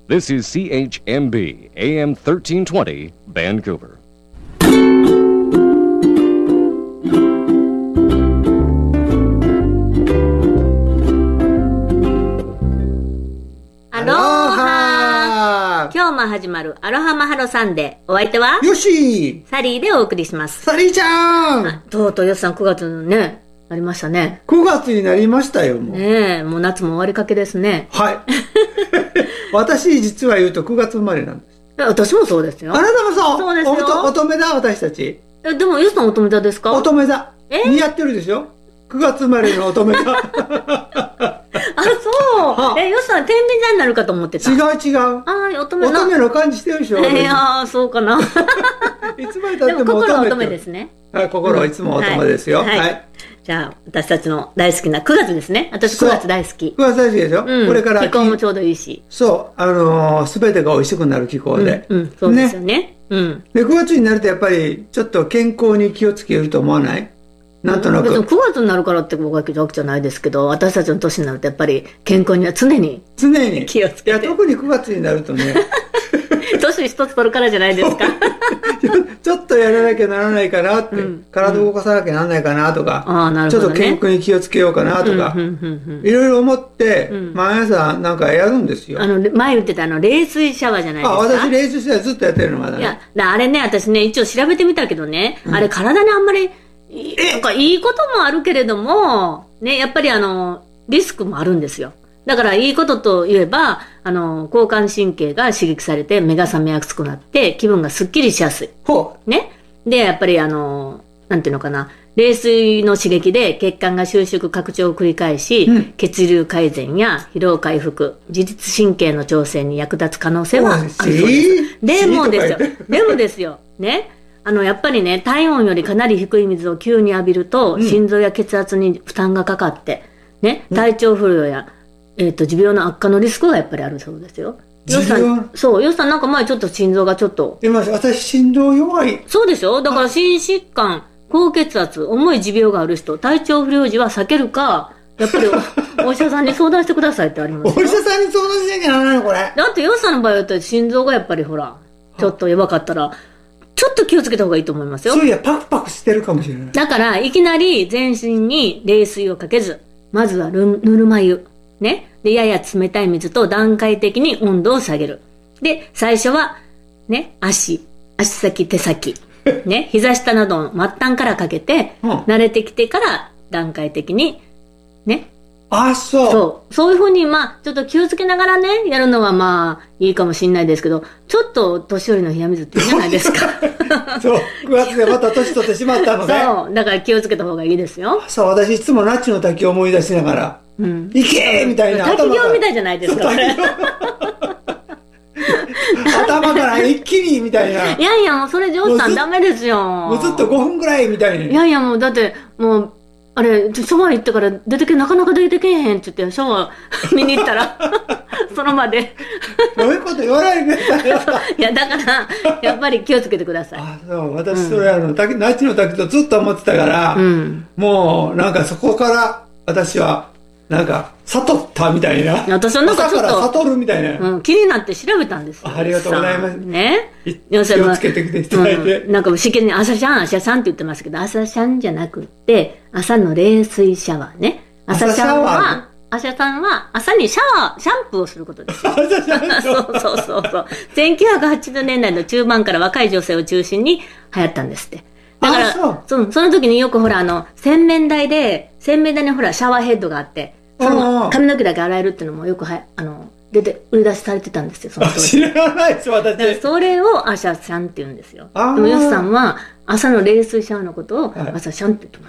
This is CHMB AM 1320 Vancouver. Aloha! 今日も始まるアロハマハロサンデー。お相手はよしサリーでお送りします。 サリーちゃん、 とうとうよしさん9月ね、なりましたね。 9月になりましたよ、もう。 ねえ、もう夏も終わりかけですね。 はい。私、実は言うと9月生まれなんです。 私もそうですよ。 あなたもそう？ そうですよ。 乙女座、私たち。 でもよしさん乙女座ですか？ 乙女座。似合ってるでしょ？ 9 月生まれの乙女座。 あ、そう。よしさん天秤座になるかと思ってた。 違う。 乙女の感じしてるでしょ？ いや、そうかな。 いつまでたっても心は乙女ですね。 はい、心はいつも乙女ですよ。はい。 じゃあ、私たちの大好きな9月ですね。私9月大好き。 9月大好きでしょ？これから。 気候もちょうどいいし。 そう。すべてが美味しくなる気候で。 そうですよね。 で、9月になるとやっぱり、ちょっと健康に気をつけると思わない？なんとなく。 9月になるからって僕はわけじゃないですけど、私たちの年になるとやっぱり健康には常に気をつけて。 いや、特に9月になるとね。 年一つ取るからじゃないですか。 ちょっとやらなきゃならないかなって、体を動かさなきゃならないかなとか、ちょっと健康に気をつけようかなとか、いろいろ思って、毎朝なんかやるんですよ。 前言ってた冷水シャワーじゃないですか。 私冷水シャワーずっとやってるのまだね。 いや、あれね、私ね、一応調べてみたけどね、あれ体にあんまり、なんかいいこともあるけれども、ね、やっぱりリスクもあるんですよ。だからいいことといえば、交感神経が刺激されて目が覚めやすくなって気分がすっきりしやすい。ね。で、やっぱりなんていうのかな、冷水の刺激で血管が収縮拡張を繰り返し、血流改善や疲労回復、自律神経の調整に役立つ可能性はあるそうです。でもですよ。ね。やっぱりね、体温よりかなり低い水を急に浴びると、心臓や血圧に負担がかかって、ね、体調不良や、持病の悪化のリスクがやっぱりあるそうですよ。よしさんなんか前ちょっと心臓がちょっと。 私心臓弱い。 そうでしょ？だから心疾患、高血圧、重い持病がある人、体調不良時は避けるか、やっぱりお医者さんに相談してくださいってありますよ。 お医者さんに相談しなきゃならないのこれ。 だってよしさんの場合だったら心臓がやっぱりほら、ちょっと弱かったら、ちょっと気をつけた方がいいと思いますよ。 そういや、パクパクしてるかもしれない。 だから、いきなり全身に冷水をかけず、まずはぬるま湯。ね。で、やや冷たい水と段階的に温度を下げる。で、最初は、ね、足先、手先。ね、膝下などの末端からかけて、慣れてきてから段階的に、ね。そういうふうに、ちょっと気をつけながらね、やるのはいいかもしれないですけど、ちょっと年寄りの冷や水っていいじゃないですか。 そう、9月でまた年取ってしまったのね。 そう、だから気をつけた方がいいですよ。 そう、私いつもナッチの滝を思い出しながら、行けーみたいな。 滝行みたいじゃないですか、これ。 頭から一気にみたいな。 いや、もうそれ上手さんダメですよ。 もうずっと5分ぐらいみたいに。 いや、もうだって、もう、あれ、シャワー行ってからなかなか出てけへんって言って、シャワー見に行ったら、その場で。 どういうこと言わないでくださいよ。 いや、だから、やっぱり気をつけてください。 そう、私それナッチの滝とずっと思ってたから、もうなんかそこから私は、なんか、悟ったみたいな。 私はなんかちょっと。 朝から悟るみたいな。 気になって調べたんですよ。 ありがとうございます。 ね。 気をつけてきていただいて。 なんか、しきりに朝シャンって言ってますけど、朝シャンじゃなくって、朝の冷水シャワーね。朝シャワー。さんは朝にシャンプーをすることですよ。そう。1980年代の中盤から若い女性を中心に流行ったんですって。だから、その時によくほら、洗面台にほら、シャワーヘッドがあって、その髪の毛だけ洗えるっていうのもよく売り出しされてたんですよ、その当時。 知らないです、私。 それを朝シャンって言うんですよ。でも、よしさんは、朝の冷水シャワーのことを朝シャンって言ってます。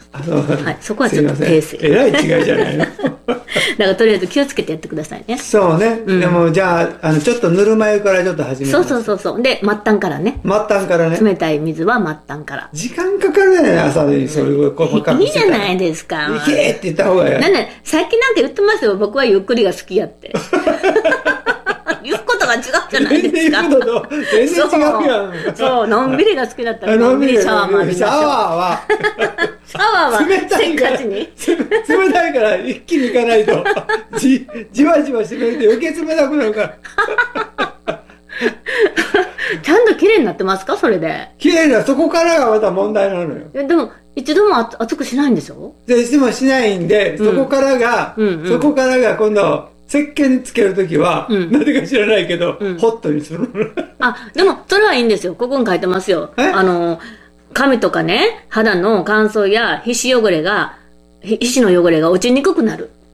はい。そこはちょっと訂正。 えらい違いじゃないの。だからとりあえず気をつけてやってくださいね。 そうね。でもじゃあ、ちょっとぬるま湯からちょっと始めます。 そう。で、末端からね。冷たい水は末端から。 時間かかるじゃない、朝にそういう細かく。 いいじゃないですか。 いけって言った方がいい。 さっきなんか言ってますよ。僕はゆっくりが好きやって。言うことが違うじゃないですか。 全然違うやん。 そう、のんびりが好きだったら、のんびりシャワーもありましょう。シャワーは、 冷たいから、冷たいから一気にいかないと、じわじわしてくれて余計冷たくなるから。 ちゃんと綺麗になってますかそれで。 綺麗な、そこからがまた問題なのよ。 でも、一度も熱くしないんでしょ？ で、してもしないんで、そこからが今度、石鹸つけるときは、なぜか知らないけど、ホットにするの。 でも、それはいいんですよ。ここに書いてますよ。髪とかね、肌の乾燥や皮脂の汚れが落ちにくくなる。